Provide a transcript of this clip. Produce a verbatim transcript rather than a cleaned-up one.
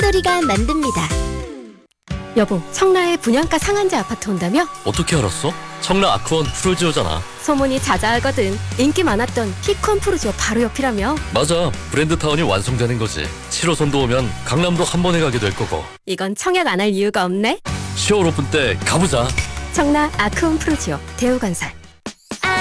소리가 만듭니다. 여보, 청라에 분양가 상한제 아파트 온다며? 어떻게 알았어? 청라 아크원 프루지오잖아. 소문이 자자하거든. 인기 많았던 피콘 프루지오 바로 옆이라며? 맞아, 브랜드타운이 완성되는 거지. 칠 호선도 오면 강남도 한 번에 가게 될 거고. 이건 청약 안 할 이유가 없네. 시월 오픈 때 가보자. 청라 아크온 프루지오 대우건설.